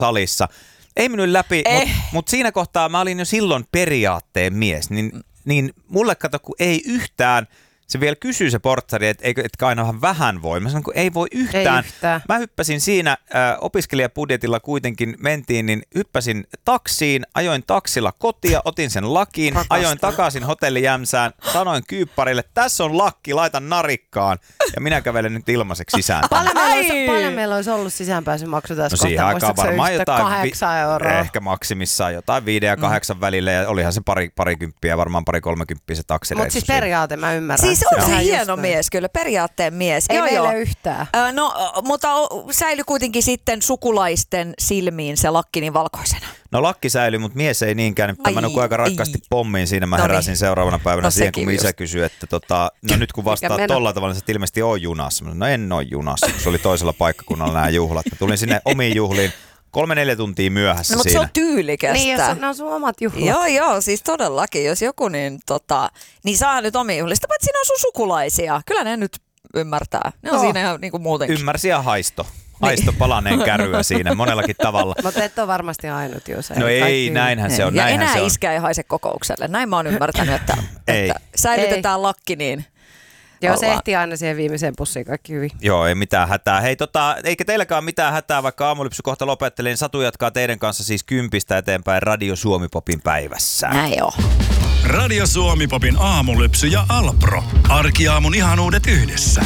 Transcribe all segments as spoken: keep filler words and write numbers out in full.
salissa. Ei mennyt läpi, Eh. mutta mut siinä kohtaa mä olin jo silloin periaatteen mies, niin, niin mulle kato, kun ei yhtään, se vielä kysyy se portsari, että eikö et aina vähän voi. Mä sanon, kun ei voi yhtään. Ei yhtään. Mä hyppäsin siinä, äh, opiskelijabudjetilla kuitenkin mentiin, niin hyppäsin taksiin, ajoin taksilla kotia, otin sen lakiin, Rakastan. ajoin takaisin hotellijämsään, sanoin kyykparille, tässä on lakki, laitan narikkaan, ja minä kävelen nyt ilmaiseksi sisään. Paljon meillä, olisi, Ai. paljon meillä olisi ollut sisäänpääsymaksu tässä No siihen kohtaa. aikaan Muistatko sä varmaan yhtä jotain, kahdeksan euroa. ehkä maksimissaan jotain viiden ja kahdeksan välillä, ja olihan se pari, parikymppiä, varmaan pari kolmekymppiä se taksireissu. Mutta siis siinä. periaate mä ymmärrän. Siis on se Sehän hieno just näin. mies kyllä, periaatteen mies. Ei Joo, meillä joo. yhtään. Ö, No, mutta o- säilyi kuitenkin sitten sukulaisten silmiin se lakki niin valkoisena. No lakki säilyi, mutta mies ei niinkään. Mä Ai, nukuin aika rankasti ai. pommiin siinä. Mä Noniin. heräsin seuraavana päivänä No siihen, kun sekin isä just. kysyi, että tota, no nyt kun vastaa meno? tolla tavalla, niin sä ilmeisesti on junassa. Mä sanoin, no en oo junassa, kun se oli toisella paikkakunnalla nämä juhlat. Mä tulin sinne omiin juhliin kolme neljä tuntia myöhässä No, mutta se siinä. on tyylikästä. Niin, ja se, ne on sun omat juhlat. Joo, joo, siis todellakin, jos joku, niin tota, niin saa nyt omiin juhlista, paitsi siinä on sun sukulaisia. Kyllä ne nyt ymmärtää. Ne on No. siinä ihan niin kuin muutenkin. Ymmärsi ja haisto. Haisto palaneen käryä siinä monellakin tavalla. Mutta et ole varmasti ainut, jos No ei, kaikki- näinhän se on. Ja Näinhän enää se on. iskä ei haise kokoukselle. Näin mä oon ymmärtänyt, että, Ei. että säilytetään lakki niin. Joo, se ollaan. ehtii aina siihen viimeiseen pussiin kaikki hyvin. Joo, ei mitään hätää. Hei, tota, eikä teilläkään mitään hätää, vaikka aamulypsy kohta lopettelee, niin Satu jatkaa teidän kanssa siis kympistä eteenpäin Radio Suomi Popin päivässä. Näin on. Radio Suomi Popin aamulypsy ja Alpro. Arkiaamun ihanuudet yhdessä.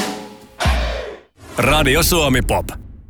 Radio Suomi Pop.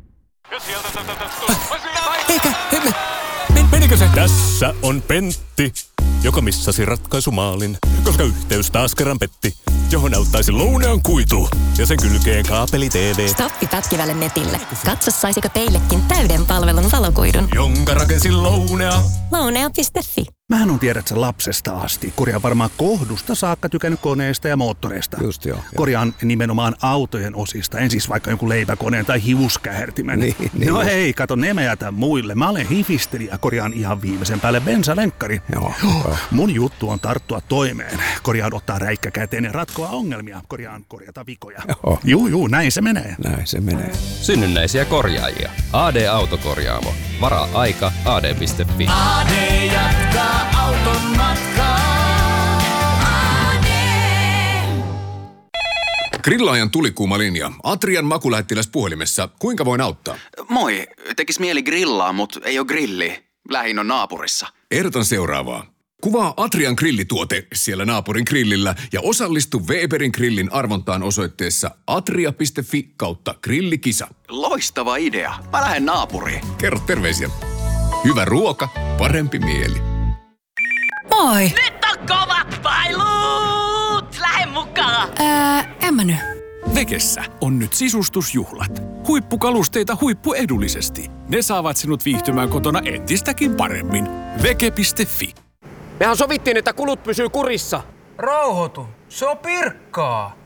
Eikä, emme. Men, menikö se? Tässä on Pentti, joka missasi ratkaisumaalin, koska yhteys taas kerran petti, johon auttaisi lounean kuitu ja sen kylkeen kaapeli T V, Stoppi pätkivälle netille. Katso, saisiko teillekin täyden palvelun valokuidun. jonka rakensin lounea. lounea piste fi. Mähän on tiedät sä lapsesta asti. Korjaan varmaan kohdusta saakka tykännyt koneista ja moottoreista. Just joo. Korjaan nimenomaan autojen osista. En siis vaikka jonkun leipäkoneen tai hiuskähertimen. Niin, niin no just. hei, kato, ne mä jätän muille. Mä olen hifistelijä. Korjaan ihan viimeisen päälle bensalenkkari. Joo. Mun juttu on tarttua toimeen. Korjaan ottaa räikkä käteen ja ratkoa ongelmia. Korjaan korjata vikoja. Joo. Juu, juu, näin se menee. Näin se menee. Synnynnäisiä korjaajia. A D-autokorjaamo. Varaa aika a d piste fi. A D jatkaa auton matkaa. Grillaajan tulikuuma linja. Atrian makulähettiläs puhelimessa. Kuinka voin auttaa? Moi, tekis mieli grillaa, mut ei oo grilli. Lähin on naapurissa. Ehdotan seuraavaa. Kuvaa Atrian grillituote siellä naapurin grillillä ja osallistu Weberin grillin arvontaan osoitteessa atria piste fi kautta grillikisa. Loistava idea. Mä lähden naapuriin. Kerro terveisiä. Hyvä ruoka, parempi mieli. Moi! Nyt on kovat pailut! Lähde mukaan! Ää, en mä nyt. Vekessä on nyt sisustusjuhlat. Huippukalusteita huippuedullisesti. Ne saavat sinut viihtymään kotona entistäkin paremmin. Veke piste fi. Mehän sovittiin, että kulut pysyy kurissa. Rauhoitu, se on pirkkaa.